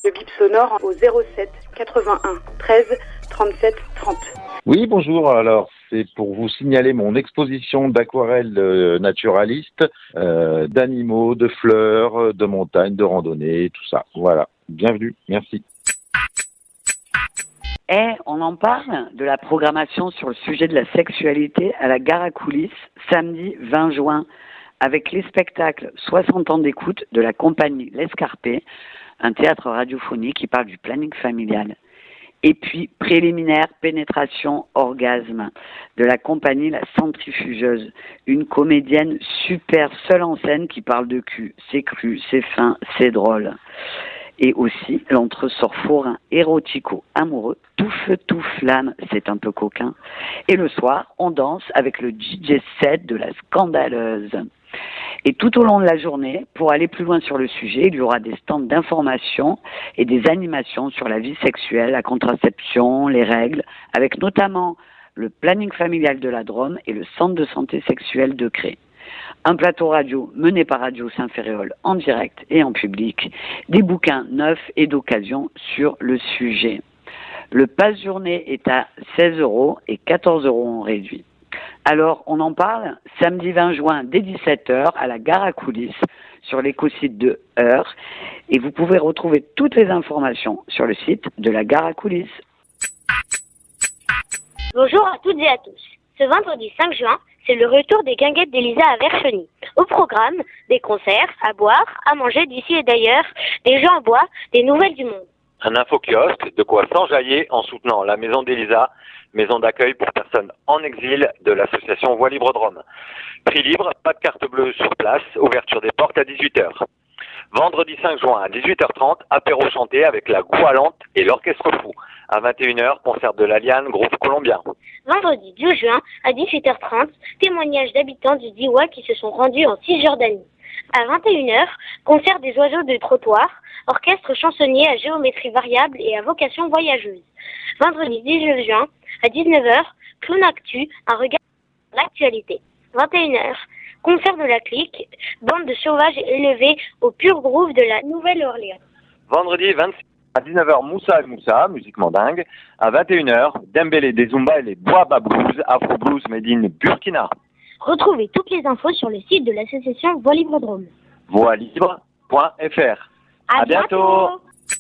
Le bip sonore au 07 81 13 37 30. Oui, bonjour. Alors, c'est pour vous signaler mon exposition d'aquarelles naturalistes, d'animaux, de fleurs, de montagnes, de randonnées, tout ça. Voilà. Bienvenue. Merci. On en parle de la programmation sur le sujet de la sexualité à la Gare à Coulisses, samedi 20 juin, avec les spectacles 60 ans d'écoute de la compagnie L'Escarpé, un théâtre radiophonique qui parle du planning familial. Et puis, préliminaire, pénétration, orgasme, de la compagnie La Centrifugeuse, une comédienne super seule en scène qui parle de cul. C'est cru, c'est fin, c'est drôle. Et aussi, l'entresort forain érotico-amoureux, tout feu, tout flamme, c'est un peu coquin. Et le soir, on danse avec le DJ set de la Scandaleuse. Et tout au long de la journée, pour aller plus loin sur le sujet, il y aura des stands d'information et des animations sur la vie sexuelle, la contraception, les règles, avec notamment le planning familial de la Drôme et le centre de santé sexuelle de Cré. Un plateau radio mené par Radio Saint-Féréol en direct et en public, des bouquins neufs et d'occasion sur le sujet. Le passe-journée est à 16 € et 14 € en réduit. Alors, on en parle samedi 20 juin dès 17h à la Gare à Coulisses sur l'écosite de Heure. Et vous pouvez retrouver toutes les informations sur le site de la Gare à Coulisses. Bonjour à toutes et à tous. Ce vendredi 5 juin, c'est le retour des Guinguettes d'Elisa à Vercheny. Au programme, des concerts, à boire, à manger d'ici et d'ailleurs, des jeux en bois, des nouvelles du monde. Un infokiosque, de quoi s'enjailler en soutenant la maison d'Elisa, maison d'accueil pour personnes en exil de l'association Voix Libre Drôme. Prix libre, pas de carte bleue sur place, ouverture des portes à 18h. Vendredi 5 juin à 18h30, apéro chanté avec la Goualante et l'Orchestre Fou. À 21h, concert de l'Aliane, groupe colombien. Vendredi 2 juin à 18h30, témoignage d'habitants du Diois qui se sont rendus en Cisjordanie. À 21h, concert des oiseaux de trottoir, orchestre chansonnier à géométrie variable et à vocation voyageuse. Vendredi 19 juin à 19h, Clown Actu, un regard sur l'actualité. 21h, concert de la Clique, bande de sauvages élevés au pur groove de la Nouvelle-Orléans. Vendredi 26 à 19h, Moussa et Moussa, musique mandingue. À 21h, Dembélé des Zumba et les Boaba Blues, Afro Blues Made in Burkina. Retrouvez toutes les infos sur le site de l'association Voix Libre Drôme. Voilibre.fr. À bientôt.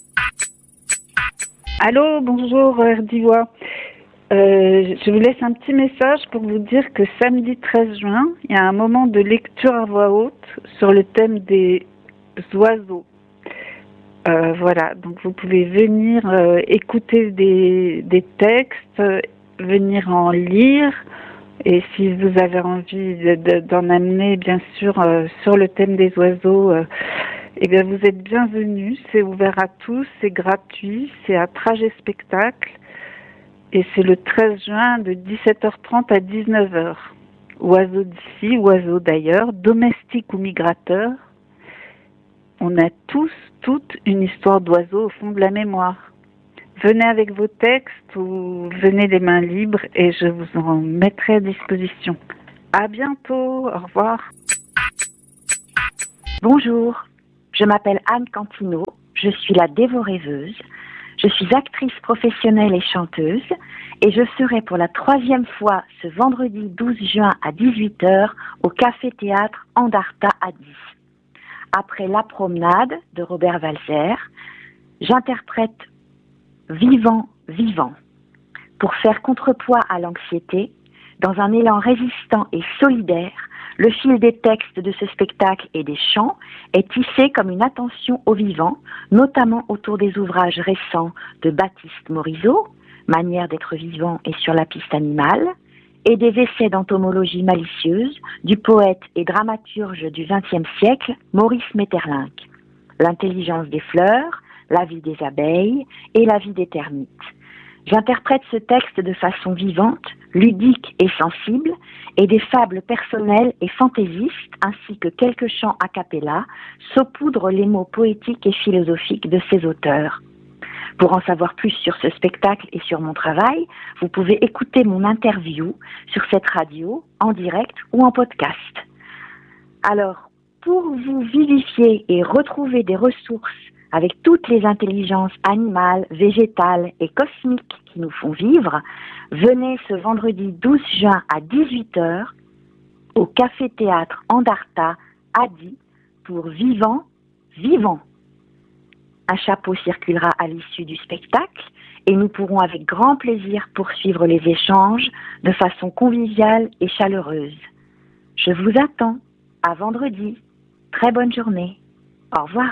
Allô, bonjour RDivoix. Je vous laisse un petit message pour vous dire que samedi 13 juin, il y a un moment de lecture à voix haute sur le thème des oiseaux. Voilà, donc vous pouvez venir écouter des textes, venir en lire, et si vous avez envie d'en amener, bien sûr, sur le thème des oiseaux, eh bien vous êtes bienvenus, c'est ouvert à tous, c'est gratuit, c'est à Trajet Spectacle, et c'est le 13 juin de 17h30 à 19h. Oiseaux d'ici, oiseaux d'ailleurs, domestiques ou migrateurs, on a tous, toute une histoire d'oiseaux au fond de la mémoire. Venez avec vos textes ou venez les mains libres et je vous en mettrai à disposition. À bientôt, au revoir. Bonjour, je m'appelle Anne Cantino, je suis la Dévorêveuse, je suis actrice professionnelle et chanteuse et je serai pour la 3e fois ce vendredi 12 juin à 18h au Café Théâtre Andarta à 10. Après La Promenade de Robert Walser, j'interprète Vivant, vivant, pour faire contrepoids à l'anxiété, dans un élan résistant et solidaire, le fil des textes de ce spectacle et des chants est tissé comme une attention au vivant, notamment autour des ouvrages récents de Baptiste Morisot, Manière d'être vivant et sur la piste animale, et des essais d'entomologie malicieuse du poète et dramaturge du XXe siècle, Maurice Maeterlinck. L'intelligence des fleurs, la vie des abeilles et la vie des termites. J'interprète ce texte de façon vivante, ludique et sensible, et des fables personnelles et fantaisistes, ainsi que quelques chants a cappella, saupoudrent les mots poétiques et philosophiques de ces auteurs. Pour en savoir plus sur ce spectacle et sur mon travail, vous pouvez écouter mon interview sur cette radio, en direct ou en podcast. Alors, pour vous vivifier et retrouver des ressources avec toutes les intelligences animales, végétales et cosmiques qui nous font vivre, venez ce vendredi 12 juin à 18h au Café-Théâtre Andarta à Die pour Vivant, Vivant. Un chapeau circulera à l'issue du spectacle et nous pourrons avec grand plaisir poursuivre les échanges de façon conviviale et chaleureuse. Je vous attends. À vendredi. Très bonne journée. Au revoir.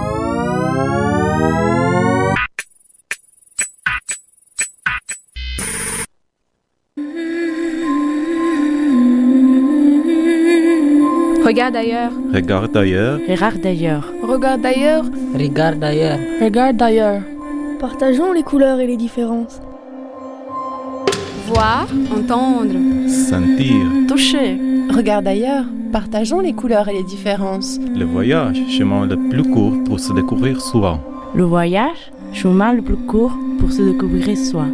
Regarde ailleurs. Regarde ailleurs. Regarde ailleurs. Regarde ailleurs. Regarde ailleurs. Regarde ailleurs. Partageons les couleurs et les différences. Voir, entendre, sentir, toucher. Regarde ailleurs. Partageons les couleurs et les différences. Le voyage, chemin le plus court pour se découvrir soi. Le voyage, chemin le plus court pour se découvrir soi.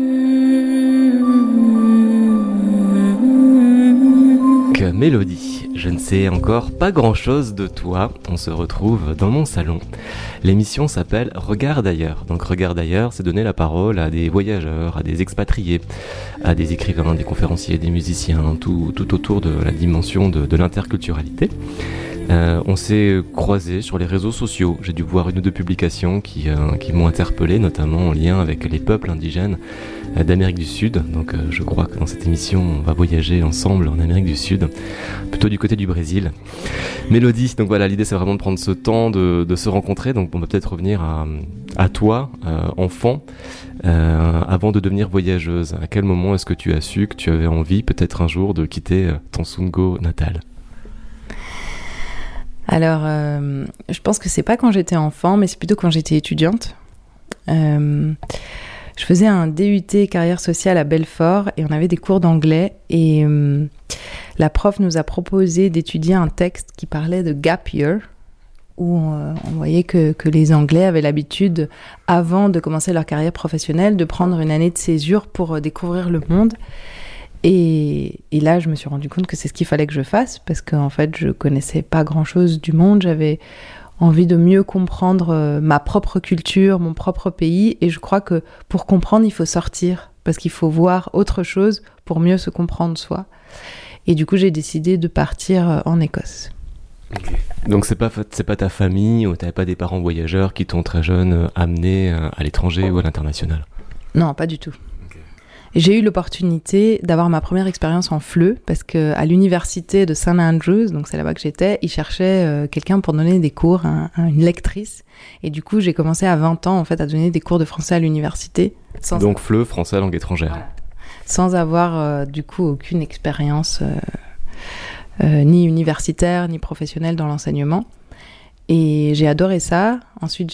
Mélodie, je ne sais encore pas grand-chose de toi, on se retrouve dans mon salon. L'émission s'appelle Regarde ailleurs. Donc Regarde ailleurs, c'est donner la parole à des voyageurs, à des expatriés, à des écrivains, des conférenciers, des musiciens, tout autour de la dimension de l'interculturalité. On s'est croisés sur les réseaux sociaux. J'ai dû voir une ou deux publications qui m'ont interpellé, notamment en lien avec les peuples indigènes d'Amérique du Sud. Donc je crois que dans cette émission, on va voyager ensemble en Amérique du Sud, plutôt du côté du Brésil. Mélodie, donc voilà, l'idée c'est vraiment de prendre ce temps de se rencontrer. Donc on va peut-être revenir à toi, enfant, avant de devenir voyageuse. À quel moment est-ce que tu as su que tu avais envie peut-être un jour de quitter ton Sungo natal ? Alors, je pense que c'est pas quand j'étais enfant, mais c'est plutôt quand j'étais étudiante. Je faisais un DUT carrière sociale à Belfort et on avait des cours d'anglais et la prof nous a proposé d'étudier un texte qui parlait de gap year où on voyait que les Anglais avaient l'habitude, avant de commencer leur carrière professionnelle, de prendre une année de césure pour découvrir le monde. Et là, je me suis rendu compte que c'est ce qu'il fallait que je fasse parce qu'en fait, je connaissais pas grand-chose du monde. J'avais envie de mieux comprendre ma propre culture, mon propre pays. Et je crois que pour comprendre, il faut sortir parce qu'il faut voir autre chose pour mieux se comprendre soi. Et du coup, j'ai décidé de partir en Écosse. Okay. Donc c'est pas ta famille ou t'avais pas des parents voyageurs qui t'ont très jeune amené à l'étranger ou à l'international ? Non, pas du tout. J'ai eu l'opportunité d'avoir ma première expérience en FLE parce qu'à l'université de St Andrews, donc c'est là-bas que j'étais, ils cherchaient quelqu'un pour donner des cours, une lectrice. Et du coup, j'ai commencé à 20 ans en fait à donner des cours de français à l'université. Donc FLE, français langue étrangère. Voilà. Sans avoir du coup aucune expérience ni universitaire ni professionnelle dans l'enseignement. Et j'ai adoré ça. Ensuite,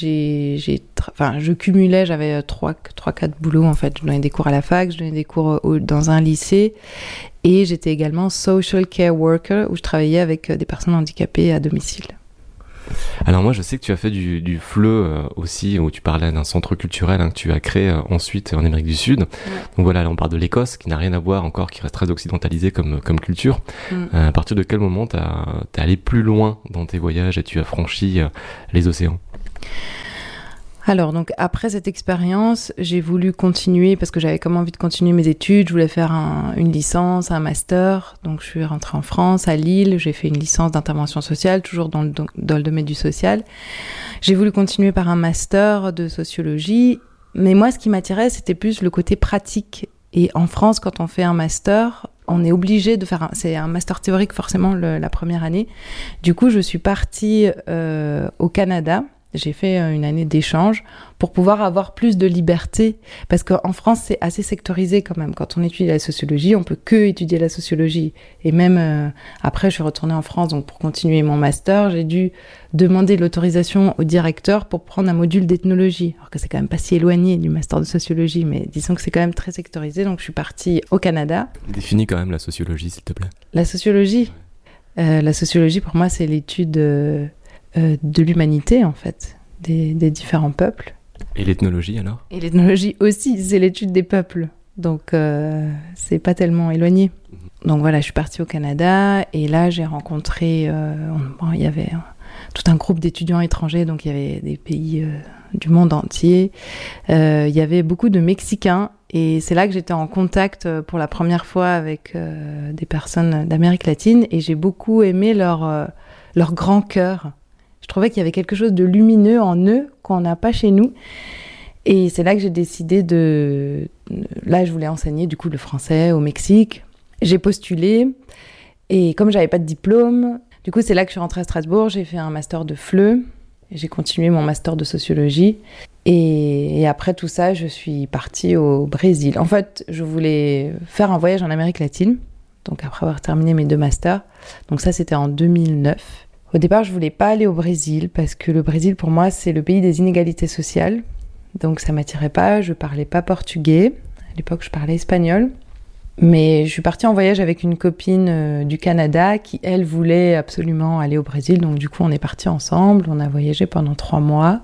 je cumulais, j'avais 3-4 boulots en fait. Je donnais des cours à la fac, je donnais des cours dans un lycée. Et j'étais également social care worker où je travaillais avec des personnes handicapées à domicile. Alors moi, je sais que tu as fait du FLE aussi, où tu parlais d'un centre culturel que tu as créé ensuite en Amérique du Sud. Ouais. Donc voilà, là on parle de l'Écosse, qui n'a rien à voir encore, qui reste très occidentalisée comme culture. À partir de quel moment t'es allé plus loin dans tes voyages et tu as franchi les océans ? Alors, donc, après cette expérience, j'ai voulu continuer parce que j'avais comme envie de continuer mes études. Je voulais faire une licence, un master. Donc, je suis rentrée en France, à Lille. J'ai fait une licence d'intervention sociale, toujours dans le domaine du social. J'ai voulu continuer par un master de sociologie. Mais moi, ce qui m'attirait, c'était plus le côté pratique. Et en France, quand on fait un master, on est obligé de faire c'est un master théorique forcément la première année. Du coup, je suis partie au Canada. J'ai fait une année d'échange pour pouvoir avoir plus de liberté. Parce qu'en France, c'est assez sectorisé quand même. Quand on étudie la sociologie, on peut que étudier la sociologie. Et même après, je suis retournée en France. Donc, pour continuer mon master, j'ai dû demander l'autorisation au directeur pour prendre un module d'ethnologie. Alors que c'est quand même pas si éloigné du master de sociologie. Mais disons que c'est quand même très sectorisé. Donc, je suis partie au Canada. Définis quand même la sociologie, s'il te plaît. La sociologie, pour moi, c'est l'étude... de l'humanité en fait, des différents peuples. Et l'ethnologie alors ? Et l'ethnologie aussi, c'est l'étude des peuples, donc c'est pas tellement éloigné. Donc voilà, je suis partie au Canada et là j'ai rencontré, il y avait tout un groupe d'étudiants étrangers, donc il y avait des pays du monde entier. Il y avait beaucoup de Mexicains et c'est là que j'étais en contact pour la première fois avec des personnes d'Amérique latine et j'ai beaucoup aimé leur grand cœur. Je trouvais qu'il y avait quelque chose de lumineux en eux qu'on n'a pas chez nous. Et c'est là que j'ai décidé Là, je voulais enseigner du coup le français au Mexique. J'ai postulé et comme j'avais pas de diplôme, du coup c'est là que je suis rentrée à Strasbourg. J'ai fait un master de FLE. J'ai continué mon master de sociologie. Et après tout ça, je suis partie au Brésil. En fait, je voulais faire un voyage en Amérique latine. Donc après avoir terminé mes 2 masters. Donc ça, c'était en 2009. Au départ, je voulais pas aller au Brésil parce que le Brésil, pour moi, c'est le pays des inégalités sociales. Donc ça m'attirait pas, je parlais pas portugais. À l'époque, je parlais espagnol. Mais je suis partie en voyage avec une copine du Canada qui, elle, voulait absolument aller au Brésil. Donc du coup, on est partis ensemble, on a voyagé pendant 3 mois.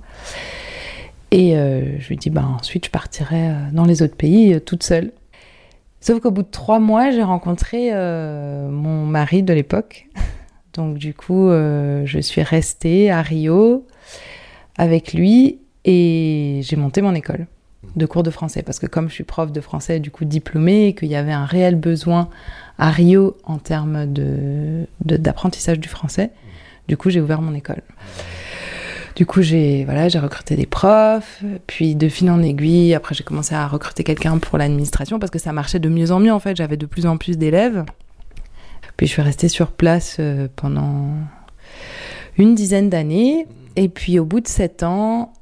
Et je lui ai dit, ensuite, je partirai dans les autres pays toute seule. Sauf qu'au bout de 3 mois, j'ai rencontré mon mari de l'époque. Donc du coup, je suis restée à Rio avec lui et j'ai monté mon école de cours de français. Parce que comme je suis prof de français, du coup diplômée, et qu'il y avait un réel besoin à Rio en termes d'apprentissage du français, du coup j'ai ouvert mon école. Du coup j'ai recruté des profs, puis de fil en aiguille, après j'ai commencé à recruter quelqu'un pour l'administration parce que ça marchait de mieux en mieux en fait, j'avais de plus en plus d'élèves. Puis je suis restée sur place pendant une dizaine d'années. Et puis au bout de 7 ans,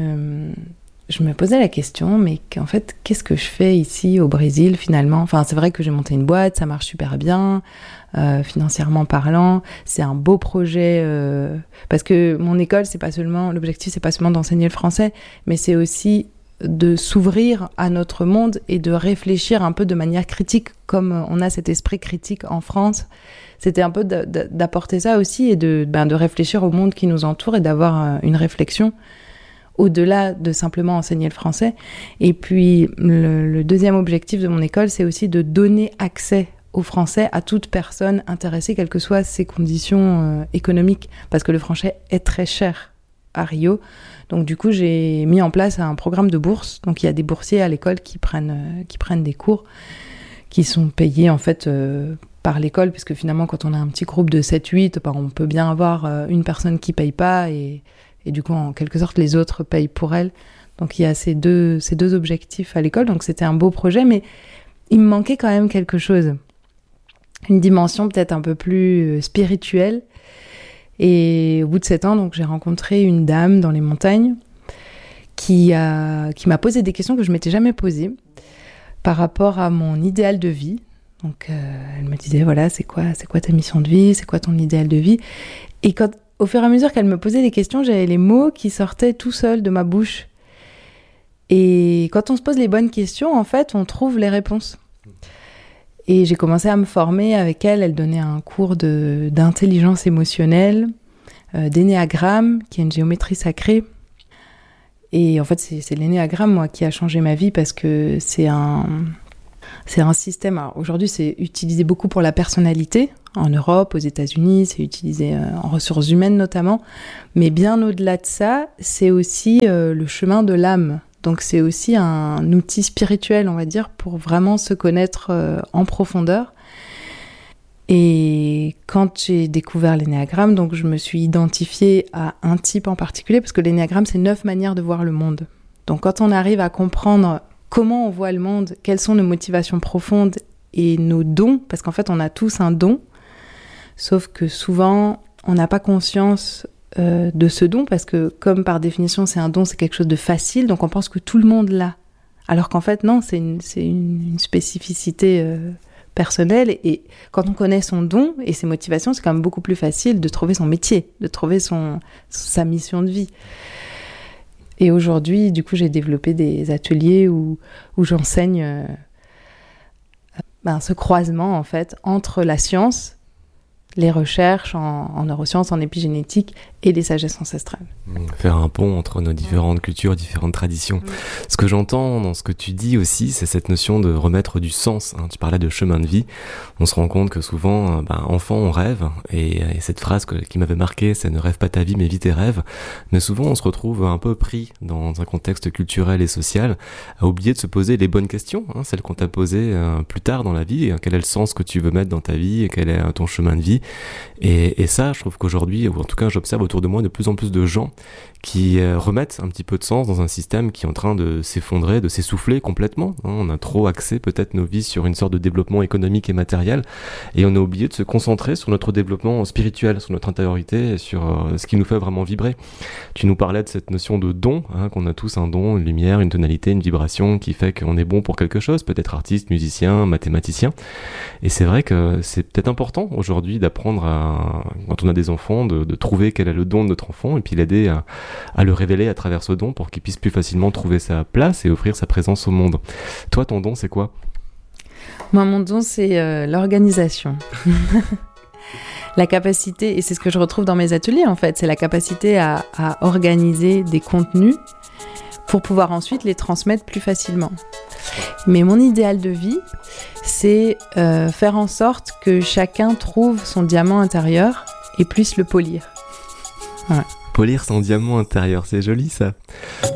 je me posais la question, mais en fait, qu'est-ce que je fais ici au Brésil finalement ? Enfin, c'est vrai que j'ai monté une boîte, ça marche super bien, financièrement parlant. C'est un beau projet parce que mon école, l'objectif, c'est pas seulement d'enseigner le français, mais c'est aussi de s'ouvrir à notre monde et de réfléchir un peu de manière critique, comme on a cet esprit critique en France. C'était un peu d'apporter ça aussi et de réfléchir au monde qui nous entoure et d'avoir une réflexion au-delà de simplement enseigner le français. Et puis, le deuxième objectif de mon école, c'est aussi de donner accès au français à toute personne intéressée, quelles que soient ses conditions économiques, parce que le français est très cher à Rio. Donc du coup, j'ai mis en place un programme de bourse. Donc il y a des boursiers à l'école qui prennent des cours, qui sont payés en fait par l'école, puisque finalement, quand on a un petit groupe de 7-8, on peut bien avoir une personne qui paye pas et du coup, en quelque sorte, les autres payent pour elle. Donc il y a ces deux objectifs à l'école. Donc c'était un beau projet, mais il me manquait quand même quelque chose. Une dimension peut-être un peu plus spirituelle. Et au bout de 7 ans, donc, j'ai rencontré une dame dans les montagnes qui m'a posé des questions que je ne m'étais jamais posées par rapport à mon idéal de vie. Donc, elle me disait, voilà, c'est quoi ta mission de vie ? C'est quoi ton idéal de vie ? Et au fur et à mesure qu'elle me posait des questions, j'avais les mots qui sortaient tout seuls de ma bouche. Et quand on se pose les bonnes questions, en fait, on trouve les réponses. Et j'ai commencé à me former avec elle. Elle donnait un cours d'intelligence émotionnelle, d'énéagramme, qui est une géométrie sacrée. Et en fait, c'est l'énéagramme, moi, qui a changé ma vie parce que c'est un système. Alors, aujourd'hui, c'est utilisé beaucoup pour la personnalité. En Europe, aux États-Unis, c'est utilisé en ressources humaines notamment. Mais bien au-delà de ça, c'est aussi le chemin de l'âme. Donc c'est aussi un outil spirituel, on va dire, pour vraiment se connaître en profondeur. Et quand j'ai découvert l'énéagramme, donc je me suis identifiée à un type en particulier, parce que l'énéagramme, c'est 9 manières de voir le monde. Donc quand on arrive à comprendre comment on voit le monde, quelles sont nos motivations profondes et nos dons, parce qu'en fait, on a tous un don, sauf que souvent, on n'a pas conscience de ce don, parce que comme par définition c'est un don, c'est quelque chose de facile, donc on pense que tout le monde l'a, alors qu'en fait non, c'est une spécificité personnelle, et quand on connaît son don et ses motivations, c'est quand même beaucoup plus facile de trouver son métier, de trouver sa mission de vie. Et aujourd'hui, du coup, j'ai développé des ateliers où j'enseigne ce croisement en fait entre la science, les recherches en neurosciences, en épigénétique et les sagesses ancestrales. Faire un pont entre nos différentes cultures, différentes traditions. Ce que j'entends dans ce que tu dis aussi, c'est cette notion de remettre du sens. Tu parlais de chemin de vie. On se rend compte que souvent, enfant, on rêve. Et cette phrase qui m'avait marqué, c'est « ne rêve pas ta vie, mais vis tes rêves ». Mais souvent, on se retrouve un peu pris dans un contexte culturel et social, à oublier de se poser les bonnes questions, celles qu'on t'a posées plus tard dans la vie. Quel est le sens que tu veux mettre dans ta vie et quel est ton chemin de vie. Et ça, je trouve qu'aujourd'hui, ou en tout cas j'observe autour de moi de plus en plus de gens qui remettent un petit peu de sens dans un système qui est en train de s'effondrer, de s'essouffler complètement. On a trop axé peut-être nos vies sur une sorte de développement économique et matériel, et on a oublié de se concentrer sur notre développement spirituel, sur notre intériorité, et sur ce qui nous fait vraiment vibrer. Tu nous parlais de cette notion de don, qu'on a tous un don, une lumière, une tonalité, une vibration qui fait qu'on est bon pour quelque chose, peut-être artiste, musicien, mathématicien. Et c'est vrai que c'est peut-être important aujourd'hui d'apprendre quand on a des enfants, de trouver quel est le don de notre enfant, et puis l'aider à le révéler à travers ce don pour qu'il puisse plus facilement trouver sa place et offrir sa présence au monde. Toi, ton don, c'est quoi ? Moi, mon don, c'est l'organisation. La capacité, et c'est ce que je retrouve dans mes ateliers en fait, c'est la capacité à organiser des contenus pour pouvoir ensuite les transmettre plus facilement. Mais mon idéal de vie, c'est faire en sorte que chacun trouve son diamant intérieur et puisse le polir. Voilà. Polir son diamant intérieur, c'est joli ça.